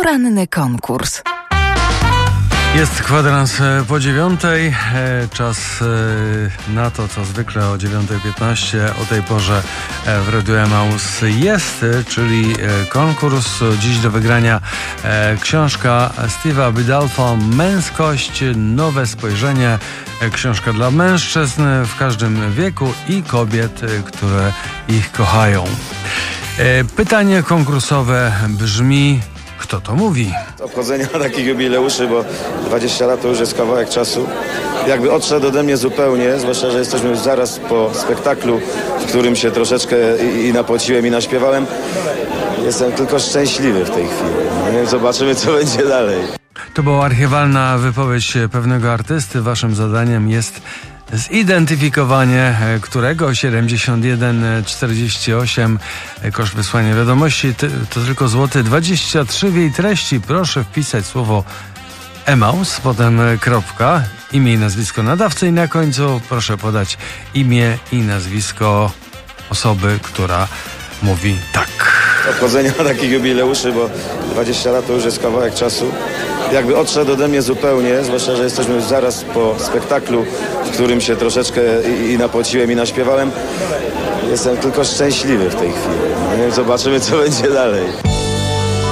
Poranny konkurs. Jest kwadrans po 9:00. Czas na to, co zwykle o 9:15 o tej porze w Radiu Emaus jest, czyli konkurs. Dziś do wygrania książka Steve'a Biddulpha Męskość, nowe spojrzenie. Książka dla mężczyzn w każdym wieku i kobiet, które ich kochają. Pytanie konkursowe brzmi: kto to mówi? Obchodzenia takich jubileuszy, bo 20 lat to już jest kawałek czasu. Jakby odszedł ode mnie zupełnie, zwłaszcza, że jesteśmy już zaraz po spektaklu, w którym się troszeczkę i napociłem, i naśpiewałem. Jestem tylko szczęśliwy w tej chwili. No, zobaczymy, co będzie dalej. To była archiwalna wypowiedź pewnego artysty. Waszym zadaniem jest zidentyfikowanie, którego 7148 koszt wysłania wiadomości to tylko złoty 23. W jej treści proszę wpisać słowo Emaus, potem kropka, imię i nazwisko nadawcy i na końcu proszę podać imię i nazwisko osoby, która mówi tak. Obchodzenia takich jubileuszy, bo 20 lat to już jest kawałek czasu. Jakby odszedł ode mnie zupełnie, zwłaszcza, że jesteśmy już zaraz po spektaklu, w którym się troszeczkę i napociłem, i naśpiewałem. Jestem tylko szczęśliwy w tej chwili. No, zobaczymy, co będzie dalej.